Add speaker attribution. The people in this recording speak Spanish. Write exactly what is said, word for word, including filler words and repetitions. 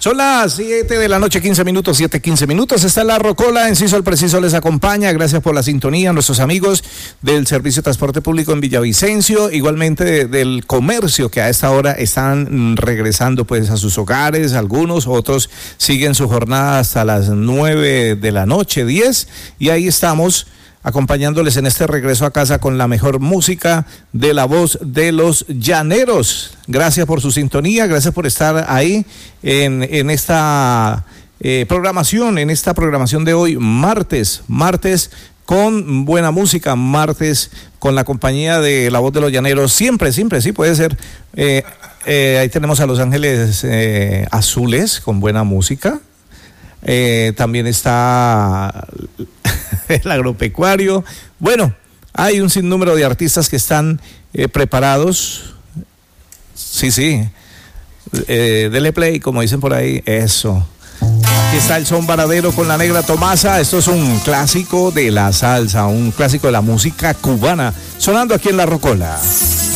Speaker 1: Son las siete de la noche, quince minutos, siete, quince minutos. Está la Rocola, Enciso al Preciso les acompaña. Gracias por la sintonía, nuestros amigos del Servicio de Transporte Público en Villavicencio, igualmente de, del comercio que a esta hora están regresando pues a sus hogares, algunos, otros siguen su jornada hasta las nueve de la noche, diez, y ahí estamos acompañándoles en este regreso a casa con la mejor música de la voz de los llaneros. Gracias por su sintonía, gracias por estar ahí en, en esta eh, programación, en esta programación de hoy, martes, martes con buena música, martes con la compañía de la voz de los llaneros, siempre, siempre, sí puede ser. Eh, eh, ahí tenemos a Los Ángeles eh, Azules con buena música. Eh, también está el agropecuario. Bueno, hay un sinnúmero de artistas que están eh, preparados. Sí, sí. Eh, dele play, como dicen por ahí. Eso. Aquí está el son varadero con la Negra Tomasa. Esto es un clásico de la salsa, un clásico de la música cubana, sonando aquí en La Rocola.